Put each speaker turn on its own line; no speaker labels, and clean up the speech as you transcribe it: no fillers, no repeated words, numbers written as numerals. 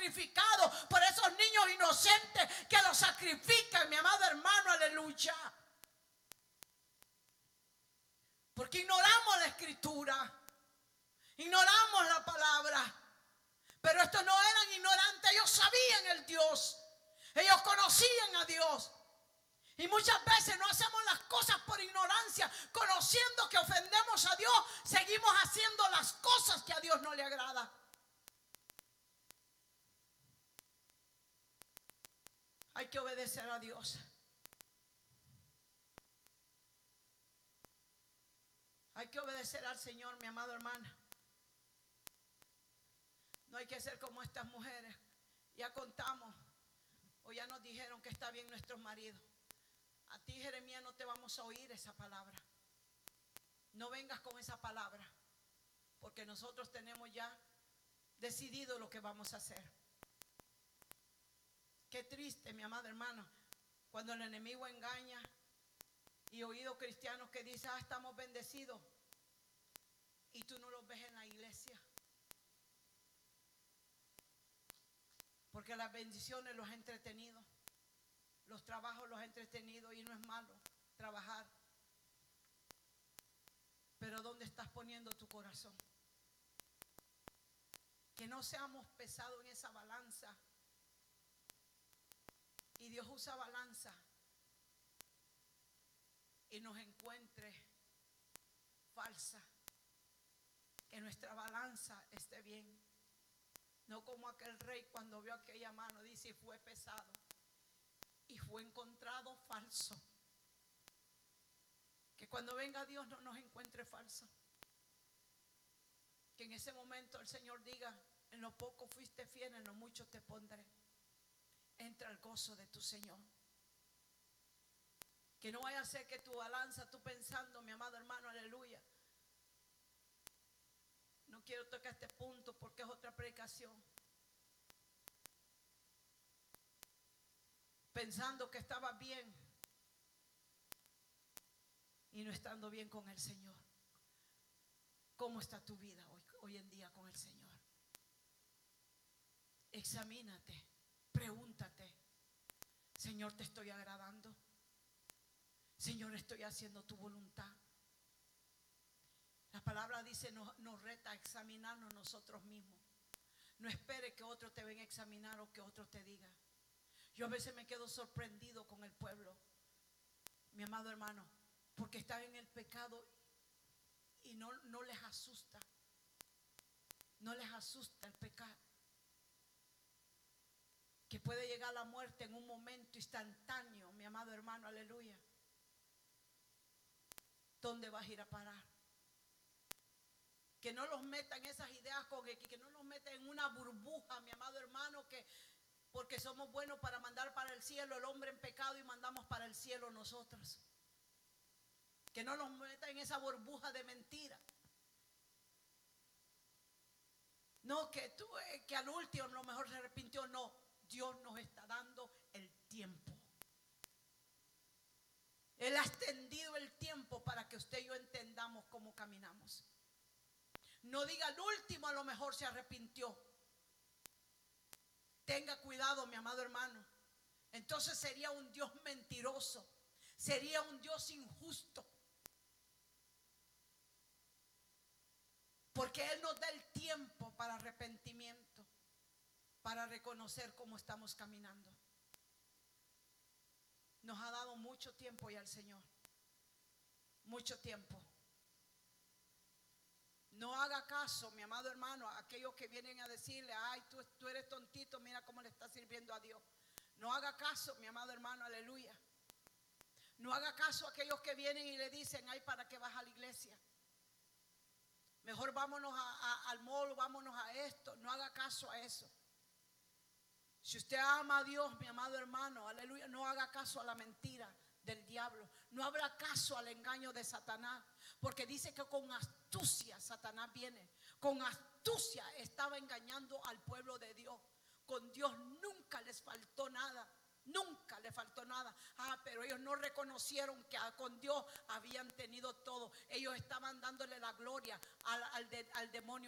sacrificado por esos niños inocentes que los sacrifican, mi amado hermano, aleluya. Porque ignoramos la escritura, ignoramos la palabra. Pero estos no eran ignorantes, ellos sabían el Dios, ellos conocían a Dios. Y muchas veces no hacemos las cosas por ignorancia, conociendo que ofendemos a Dios, seguimos haciendo las cosas que a Dios no le agrada. Hay que obedecer a Dios. Hay que obedecer al Señor, mi amado hermano. No hay que ser como estas mujeres. Ya contamos, o ya nos dijeron que está bien nuestros maridos. A ti, Jeremías, no te vamos a oír esa palabra. No vengas con esa palabra, porque nosotros tenemos ya decidido lo que vamos a hacer. Qué triste, mi amado hermano, cuando el enemigo engaña y oído cristianos que dicen, estamos bendecidos, y tú no los ves en la iglesia. Porque las bendiciones los ha entretenido, los trabajos los ha entretenido, y no es malo trabajar. Pero ¿dónde estás poniendo tu corazón? Que no seamos pesados en esa balanza. Y Dios usa balanza y nos encuentre falsa. Que nuestra balanza esté bien. No como aquel rey cuando vio aquella mano, dice, y fue pesado y fue encontrado falso. Que cuando venga Dios no nos encuentre falso. Que en ese momento el Señor diga, en lo poco fuiste fiel, en lo mucho te pondré. Entra al gozo de tu Señor. Que no vaya a ser que tu balanza, tú pensando, mi amado hermano, aleluya. No quiero tocar este punto porque es otra predicación. Pensando que estaba bien y no estando bien con el Señor. ¿Cómo está tu vida hoy en día con el Señor? Examínate, pregúntate, Señor, ¿te estoy agradando? Señor, ¿estoy haciendo tu voluntad? La palabra dice, nos reta a examinarnos nosotros mismos. No espere que otros te vengan a examinar o que otros te digan. Yo a veces me quedo sorprendido con el pueblo, mi amado hermano, porque están en el pecado y no les asusta. No les asusta el pecado. Que puede llegar la muerte en un momento instantáneo, mi amado hermano, aleluya. ¿Dónde vas a ir a parar? Que no los meta en esas ideas que no los meta en una burbuja, mi amado hermano, que porque somos buenos para mandar para el cielo el hombre en pecado y mandamos para el cielo nosotros. Que no los meta en esa burbuja de mentira. No, que al último a lo mejor se arrepintió. No, Dios nos está dando el tiempo. Él ha extendido el tiempo para que usted y yo entendamos cómo caminamos. No diga al último a lo mejor se arrepintió. Tenga cuidado, mi amado hermano. Entonces sería un Dios mentiroso. Sería un Dios injusto. Porque Él nos da el tiempo para arrepentimiento, para reconocer cómo estamos caminando. Nos ha dado mucho tiempo ya el Señor. Mucho tiempo. No haga caso, mi amado hermano, a aquellos que vienen a decirle, ay, tú eres tontito, mira cómo le estás sirviendo a Dios. No haga caso, mi amado hermano, aleluya. No haga caso a aquellos que vienen y le dicen, ay, ¿para qué vas a la iglesia? Mejor vámonos al mall, vámonos a esto. No haga caso a eso. Si usted ama a Dios, mi amado hermano, aleluya, no haga caso a la mentira del diablo. No habrá caso al engaño de Satanás. Porque dice que con astucia Satanás viene. Con astucia estaba engañando al pueblo de Dios. Con Dios nunca les faltó nada. Nunca le faltó nada. Pero ellos no reconocieron que con Dios habían tenido todo. Ellos estaban dándole la gloria al demonio